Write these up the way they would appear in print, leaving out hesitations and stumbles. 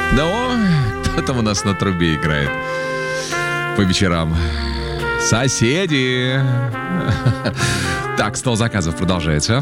Кто там у нас на трубе играет по вечерам? Соседи. Так, стол заказов продолжается.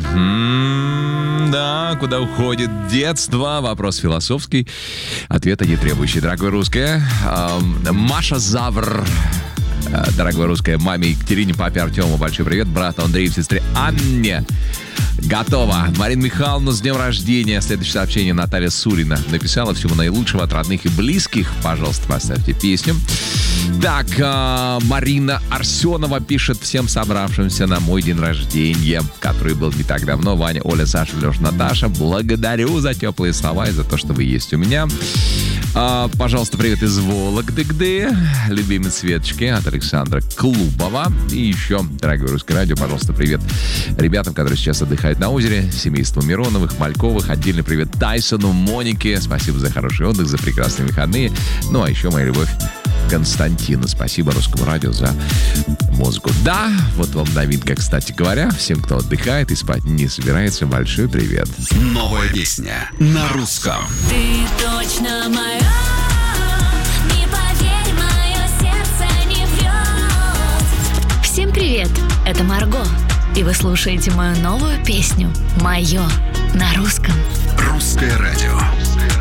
Да, куда уходит детство? Вопрос философский, ответа не требующий. Дорогое русское, Маша Завр. Дорогое русское, маме Екатерине, папе Артему большой привет, брату Андрею, сестре Анне. Готово. Марина Михайловна, с днем рождения. Следующее сообщение Наталья Сурина написала: всего наилучшего от родных и близких. Пожалуйста, поставьте песню. Так, Марина Арсенова пишет: всем собравшимся на мой день рождения, который был не так давно. Ваня, Оля, Саша, Леша, Наташа, благодарю за теплые слова и за то, что вы есть у меня. Пожалуйста, привет из Вологды, любимой Светочки от Александра Клубова. И еще, дорогое русское радио, пожалуйста, привет ребятам, которые сейчас отдыхают на озере, семейству Мироновых, Мальковых. Отдельный привет Тайсону, Монике. Спасибо за хороший отдых, за прекрасные выходные. Ну, а еще моя любовь Константину. Спасибо Русскому радио за музыку. Да, вот вам новинка, кстати говоря. Всем, кто отдыхает и спать не собирается, большой привет. Новая песня на русском. Ты точно моя, не поверь, мое сердце не врет. Всем привет, это Марго, и вы слушаете мою новую песню «Мое» на русском. Русское радио.